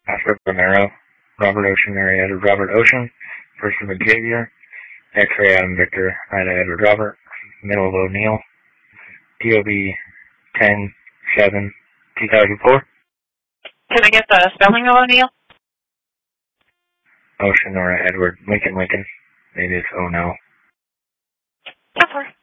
Oscar Romero, Robert Ocean, Mary Edward Robert Ocean, First of Xavier, X-Ray Adam Victor, Ida Edward Robert, Middle of O'Neill, DOB 10-7-2004. Can I get the spelling of O'Neill? Ocean, Nora, Edward, Lincoln, Lincoln. Maybe it's oh no. 10-4.